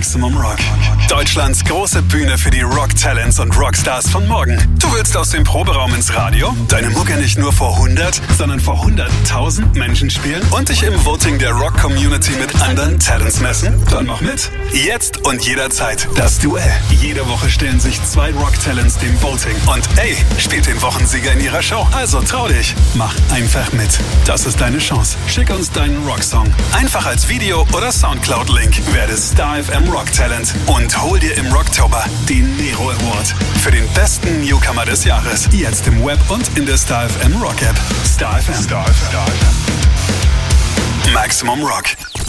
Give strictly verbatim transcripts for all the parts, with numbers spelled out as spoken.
Maximum Rock. Deutschlands große Bühne für die Rock-Talents und Rockstars von morgen. Du willst aus dem Proberaum ins Radio, deine Mucke nicht nur vor hundert, sondern vor hunderttausend Menschen spielen und dich im Voting der Rock-Community mit anderen Talents messen? Dann mach mit. Jetzt und jederzeit das Duell. Jede Woche stellen sich zwei Rock-Talents dem Voting. Und ey, spielt den Wochensieger in ihrer Show. Also trau dich. Mach einfach mit. Das ist deine Chance. Schick uns deinen Rocksong. Einfach als Video oder Soundcloud-Link. Werde Star F M Rock Talent und hol dir im Rocktober den Nero Award für den besten Newcomer des Jahres. Jetzt im Web und in der Star F M Rock App. Star F M. Star F M. Maximum Rock.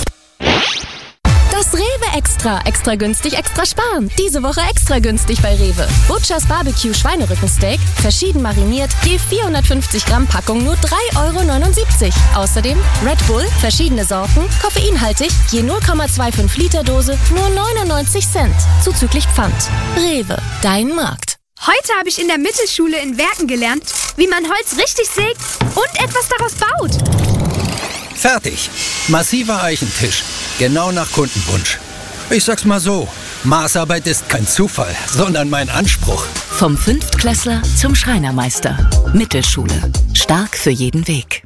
Das Rewe Extra. Extra günstig, extra sparen. Diese Woche extra günstig bei Rewe. Butchers Barbecue Schweinerückensteak, verschieden mariniert, je vierhundertfünfzig Gramm Packung nur drei Euro neunundsiebzig. Außerdem Red Bull, verschiedene Sorten, koffeinhaltig, je null Komma fünfundzwanzig Liter Dose, nur neunundneunzig Cent. Zuzüglich Pfand. Rewe, dein Markt. Heute habe ich in der Mittelschule in Werken gelernt, wie man Holz richtig sägt und etwas daraus baut. Fertig. Massiver Eichentisch. Genau nach Kundenwunsch. Ich sag's mal so, Maßarbeit ist kein Zufall, sondern mein Anspruch. Vom Fünftklässler zum Schreinermeister. Mittelschule. Stark für jeden Weg.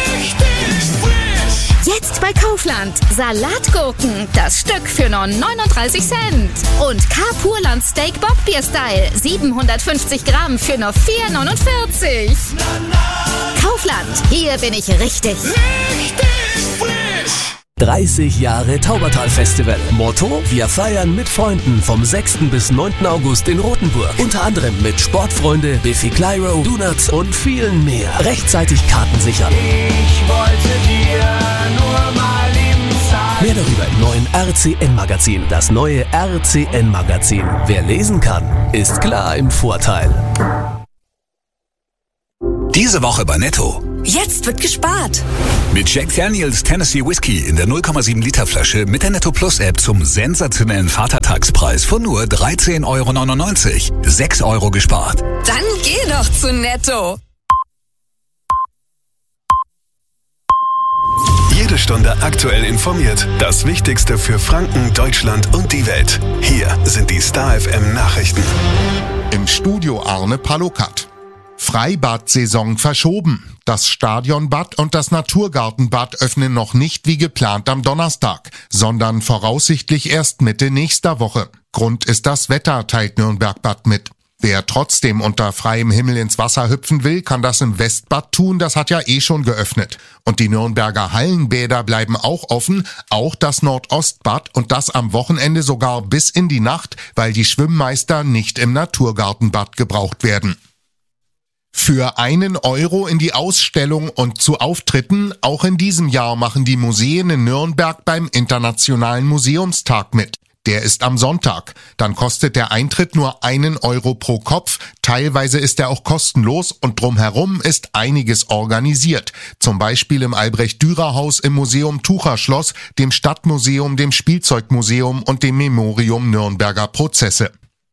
Jetzt bei Kaufland. Salatgurken. Das Stück für nur neununddreißig Cent. Und Carpurland Steak Bockbier Style. siebenhundertfünfzig Gramm für nur vier neunundvierzig. Kaufland. Hier bin ich richtig. Richtig frisch. dreißig Jahre Taubertal-Festival. Motto: Wir feiern mit Freunden vom sechsten bis neunten August in Rothenburg. Unter anderem mit Sportfreunde, Biffy Clyro, Donuts und vielen mehr. Rechtzeitig Karten sichern. Ich wollte dir nur mal lieben sein. Mehr darüber im neuen R C N-Magazin. Das neue R C N-Magazin. Wer lesen kann, ist klar im Vorteil. Diese Woche bei Netto. Jetzt wird gespart. Mit Jack Daniels Tennessee Whiskey in der null Komma sieben Liter Flasche mit der Netto Plus App zum sensationellen Vatertagspreis von nur dreizehn Euro neunundneunzig. sechs Euro gespart. Dann geh doch zu Netto. Jede Stunde aktuell informiert. Das Wichtigste für Franken, Deutschland und die Welt. Hier sind die Star F M Nachrichten. Im Studio Arne Palokat. Freibad-Saison verschoben. Das Stadionbad und das Naturgartenbad öffnen noch nicht wie geplant am Donnerstag, sondern voraussichtlich erst Mitte nächster Woche. Grund ist das Wetter, teilt Nürnberg-Bad mit. Wer trotzdem unter freiem Himmel ins Wasser hüpfen will, kann das im Westbad tun, das hat ja eh schon geöffnet. Und die Nürnberger Hallenbäder bleiben auch offen, auch das Nordostbad und das am Wochenende sogar bis in die Nacht, weil die Schwimmmeister nicht im Naturgartenbad gebraucht werden. Für einen Euro in die Ausstellung und zu Auftritten, auch in diesem Jahr machen die Museen in Nürnberg beim Internationalen Museumstag mit. Der ist am Sonntag. Dann kostet der Eintritt nur einen Euro pro Kopf. Teilweise ist er auch kostenlos und drumherum ist einiges organisiert. Zum Beispiel im Albrecht-Dürer-Haus, im Museum Tucherschloss, dem Stadtmuseum, dem Spielzeugmuseum und dem Memorium Nürnberger Prozesse.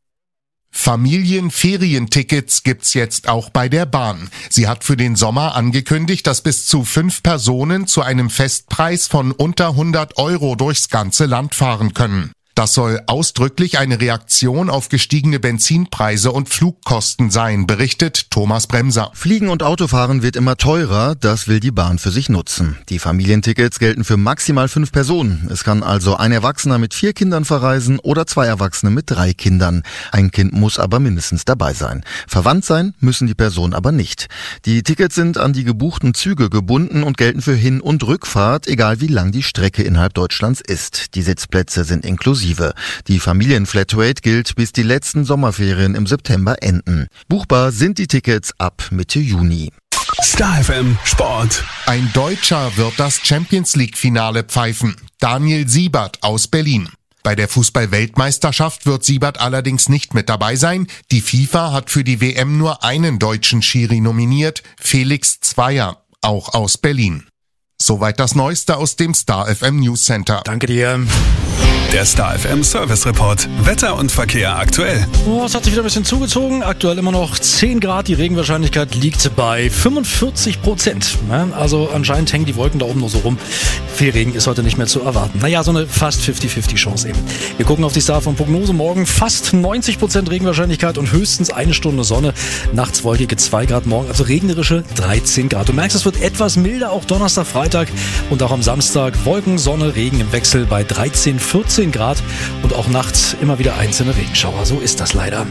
Familienferientickets gibt's jetzt auch bei der Bahn. Sie hat für den Sommer angekündigt, dass bis zu fünf Personen zu einem Festpreis von unter hundert Euro durchs ganze Land fahren können. Das soll ausdrücklich eine Reaktion auf gestiegene Benzinpreise und Flugkosten sein, berichtet Thomas Bremser. Fliegen und Autofahren wird immer teurer, das will die Bahn für sich nutzen. Die Familientickets gelten für maximal fünf Personen. Es kann also ein Erwachsener mit vier Kindern verreisen oder zwei Erwachsene mit drei Kindern. Ein Kind muss aber mindestens dabei sein. Verwandt sein müssen die Personen aber nicht. Die Tickets sind an die gebuchten Züge gebunden und gelten für Hin- und Rückfahrt, egal wie lang die Strecke innerhalb Deutschlands ist. Die Sitzplätze sind inklusive. Die Familienflatrate gilt, bis die letzten Sommerferien im September enden. Buchbar sind die Tickets ab Mitte Juni. Star F M Sport. Ein Deutscher wird das Champions-League-Finale pfeifen. Daniel Siebert aus Berlin. Bei der Fußball-Weltmeisterschaft wird Siebert allerdings nicht mit dabei sein. Die FIFA hat für die W M nur einen deutschen Schiri nominiert, Felix Zweier, auch aus Berlin. Soweit das Neueste aus dem Star F M News Center. Danke dir. Der Star F M Service Report. Wetter und Verkehr aktuell. Oh, es hat sich wieder ein bisschen zugezogen. Aktuell immer noch zehn Grad. Die Regenwahrscheinlichkeit liegt bei fünfundvierzig Prozent. Also anscheinend hängen die Wolken da oben nur so rum. Viel Regen ist heute nicht mehr zu erwarten. Naja, so eine fast fünfzig fünfzig Chance eben. Wir gucken auf die Star F M Prognose. Morgen fast neunzig Prozent Regenwahrscheinlichkeit und höchstens eine Stunde Sonne. Nachts wolkige zwei Grad, morgen also regnerische dreizehn Grad. Du merkst, es wird etwas milder, auch Donnerstag, Freitag und auch am Samstag. Wolken, Sonne, Regen im Wechsel bei dreizehn, vierzehn Grad und auch nachts immer wieder einzelne Regenschauer. So ist das leider.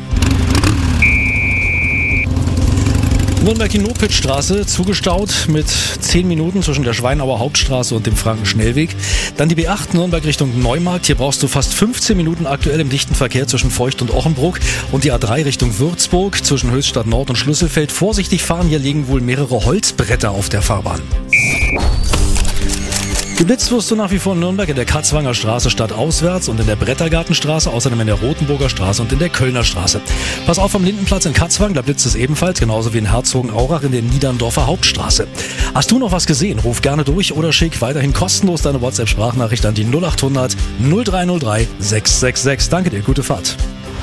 Nürnberg-Kinopitstraße zugestaut mit zehn Minuten zwischen der Schweinauer Hauptstraße und dem Frankenschnellweg. Dann die B acht Nürnberg Richtung Neumarkt. Hier brauchst du fast fünfzehn Minuten aktuell im dichten Verkehr zwischen Feucht und Ochenbruck. Und die A drei Richtung Würzburg zwischen Höchstadt Nord und Schlüsselfeld. Vorsichtig fahren, hier liegen wohl mehrere Holzbretter auf der Fahrbahn. Geblitzt wirst du nach wie vor in Nürnberg in der Katzwanger Straße stadtauswärts und in der Brettergartenstraße, außerdem in der Rotenburger Straße und in der Kölner Straße. Pass auf am Lindenplatz in Katzwang, da blitzt es ebenfalls, genauso wie in Herzogenaurach in der Niederndorfer Hauptstraße. Hast du noch was gesehen? Ruf gerne durch oder schick weiterhin kostenlos deine WhatsApp-Sprachnachricht an die null acht hundert null drei null drei sechs sechs sechs. Danke dir, gute Fahrt.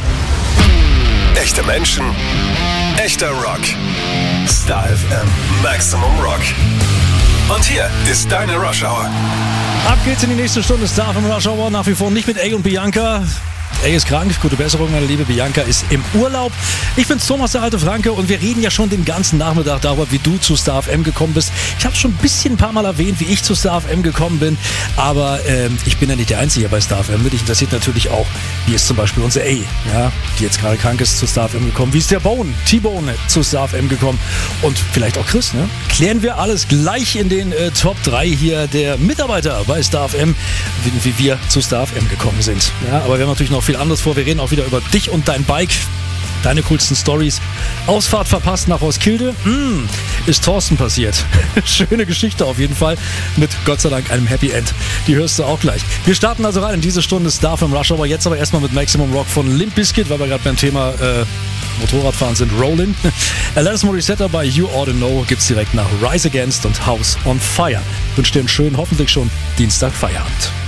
Echte Menschen, echter Rock. Star F M Maximum Rock. Und hier ist deine Rush Hour. Ab geht's in die nächste Stunde Star F M Rush Hour. Nach wie vor nicht mit A und Bianca. A ist krank, gute Besserung, meine liebe Bianca ist im Urlaub. Ich bin's Thomas, der alte Franke, und wir reden ja schon den ganzen Nachmittag darüber, wie du zu Star F M gekommen bist. Ich habe schon ein bisschen ein paar Mal erwähnt, wie ich zu Star F M gekommen bin, aber ähm, ich bin ja nicht der Einzige bei Star F M. Mich interessiert natürlich auch, wie ist zum Beispiel unsere A, ja, die jetzt gerade krank ist, zu Star F M gekommen. Wie ist der Bone, T-Bone, zu Star F M gekommen? Und vielleicht auch Chris, ne? Klären wir alles gleich in den äh, Top drei hier der Mitarbeiter bei Star F M, wie, wie wir zu Star F M gekommen sind. Ja, aber wir haben natürlich noch viel anderes vor. Wir reden auch wieder über dich und dein Bike. Deine coolsten Stories. Ausfahrt verpasst nach Roskilde. Hm, ist Thorsten passiert. Schöne Geschichte auf jeden Fall. Mit Gott sei Dank einem Happy End. Die hörst du auch gleich. Wir starten also rein in diese Stunde Star F M Rush Hour. Jetzt aber erstmal mit Maximum Rock von Limp Bizkit, weil wir gerade beim Thema äh, Motorradfahren sind. Rollin'. Alanis Morissette bei You Ought to Know gibt's direkt nach Rise Against und House on Fire. Wünsche dir einen schönen, hoffentlich schon Dienstag Feierabend.